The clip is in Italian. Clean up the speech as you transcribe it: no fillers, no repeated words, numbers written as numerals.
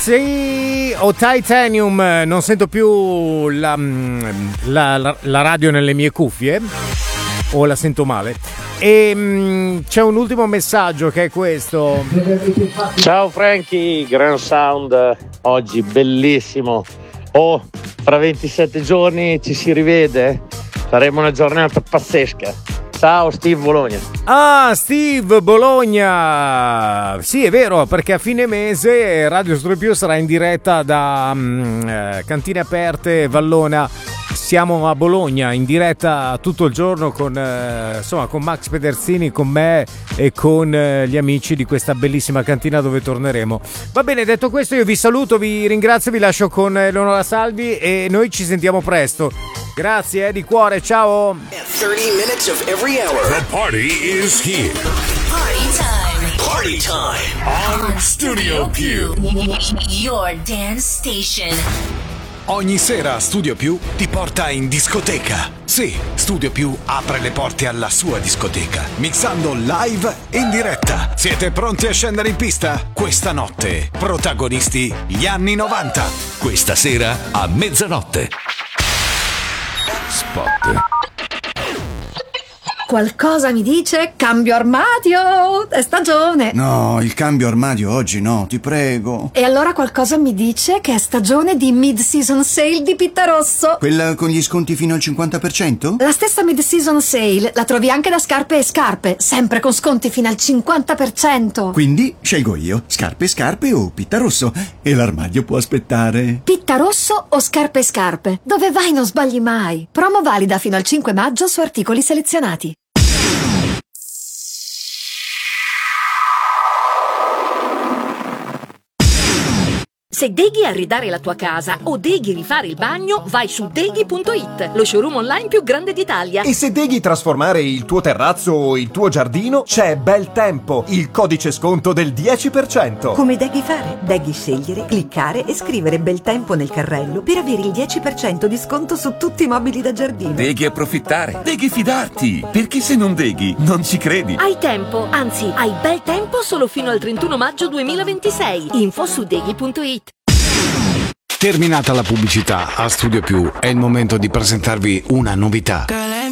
Sì, o Titanium, non sento più la radio nelle mie cuffie, o la sento male. E c'è un ultimo messaggio che è questo. Ciao Frankie, Grand Sound oggi bellissimo. Oh, fra 27 giorni ci si rivede, faremo una giornata pazzesca. Ciao Steve Bologna. Ah, Steve Bologna. Sì, è vero, perché a fine mese Radio Studio Più sarà in diretta da Cantine Aperte Vallona. Siamo a Bologna in diretta tutto il giorno con Max Pederzini, con me e con gli amici di questa bellissima cantina dove torneremo. Va bene, detto questo io vi saluto, vi ringrazio, vi lascio con Eleonora Salvi e noi ci sentiamo presto. Grazie di cuore, ciao. 30 minutes of every hour. The party is here. Party time. Party time. On Studio Più. Your dance station. Ogni sera Studio Più ti porta in discoteca. Sì, Studio Più apre le porte alla sua discoteca, mixando live in diretta. Siete pronti a scendere in pista? Questa notte, protagonisti gli anni 90. Questa sera a mezzanotte. Spot. Qualcosa mi dice cambio armadio, è stagione. No, il cambio armadio oggi no, ti prego. E allora qualcosa mi dice che è stagione di mid-season sale di Pittarosso. Quella con gli sconti fino al 50%? La stessa mid-season sale la trovi anche da Scarpe e Scarpe, sempre con sconti fino al 50%. Quindi scelgo io, Scarpe o Pittarosso, e l'armadio può aspettare. Pittarosso o Scarpe e Scarpe? Dove vai non sbagli mai. Promo valida fino al 5 maggio su articoli selezionati. Se deghi arredare la tua casa o deghi rifare il bagno, vai su deghi.it, lo showroom online più grande d'Italia. E se deghi trasformare il tuo terrazzo o il tuo giardino, c'è Bel Tempo, il codice sconto del 10%. Come deghi fare? Deghi scegliere, cliccare e scrivere Bel Tempo nel carrello per avere il 10% di sconto su tutti i mobili da giardino. Deghi approfittare, deghi fidarti, perché se non deghi non ci credi. Hai tempo, anzi hai bel tempo solo fino al 31 maggio 2026. Info su deghi.it. Terminata la pubblicità, a Studio Più è il momento di presentarvi una novità.